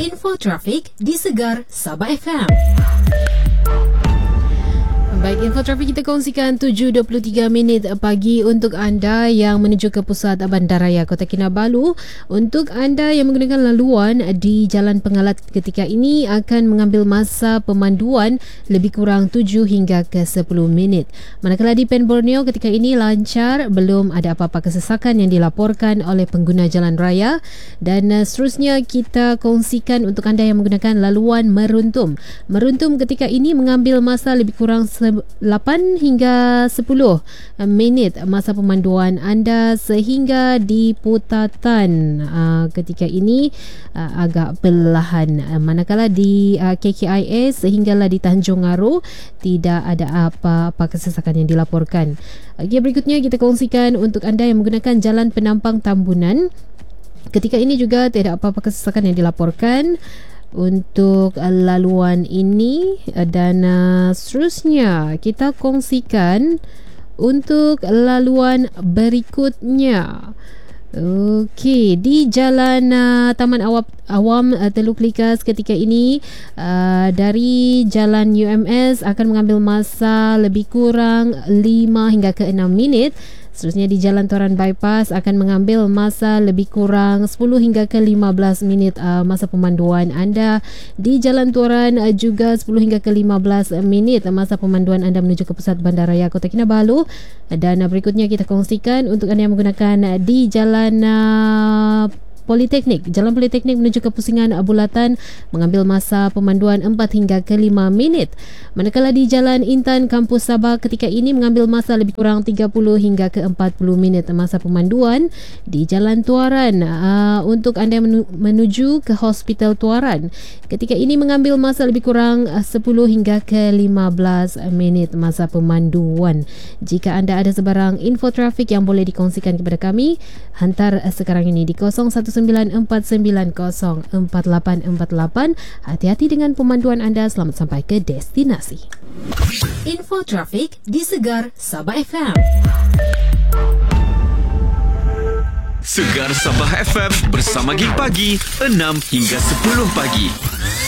Info trafik di Segar Sabah FM. Baik, info trafik kita kongsikan 7.23 minit pagi untuk anda yang menuju ke pusat bandaraya Kota Kinabalu. Untuk anda yang menggunakan laluan di Jalan Pengalat ketika ini akan mengambil masa pemanduan lebih kurang 7 hingga ke 10 minit. Manakala di Pen Borneo ketika ini lancar, belum ada apa-apa kesesakan yang dilaporkan oleh pengguna jalan raya. Dan seterusnya kita kongsikan untuk anda yang menggunakan laluan Meruntum. Meruntum ketika ini mengambil masa lebih kurang 8 hingga 10 minit masa pemanduan anda sehingga di Putatan ketika ini agak perlahan. Manakala di KKIS sehinggalah di Tanjung Aru tidak ada apa-apa kesesakan yang dilaporkan. Okay, berikutnya kita kongsikan untuk anda yang menggunakan Jalan Penampang Tambunan. Ketika ini juga tidak apa-apa kesesakan yang dilaporkan untuk laluan ini. Dan seterusnya kita kongsikan untuk laluan berikutnya. Okey, di Jalan Taman Awam Teluk Likas ketika ini dari Jalan UMS akan mengambil masa lebih kurang 5 hingga ke 6 minit. Seterusnya di Jalan Toran Bypass akan mengambil masa lebih kurang 10 hingga ke 15 minit masa pemanduan anda. Di Jalan Toran juga 10 hingga ke 15 minit masa pemanduan anda menuju ke pusat bandaraya Kota Kinabalu. Dan berikutnya kita kongsikan untuk anda yang menggunakan di Jalan Politeknik. Jalan Politeknik menuju ke Pusingan Bulatan mengambil masa pemanduan 4 hingga ke 5 minit. Manakala di Jalan Intan Kampus Sabah ketika ini mengambil masa lebih kurang 30 hingga ke 40 minit masa pemanduan. Di Jalan Tuaran untuk anda yang menuju ke Hospital Tuaran ketika ini mengambil masa lebih kurang 10 hingga ke 15 minit masa pemanduan. Jika anda ada sebarang info trafik yang boleh dikongsikan kepada kami, hantar sekarang ini di 0194904848. Hati-hati dengan pemanduan anda. Selamat sampai ke destinasi. Info trafik di Segar Sabah FM. Segar Sabah FM bersama Gig Pagi 6 hingga 10 pagi.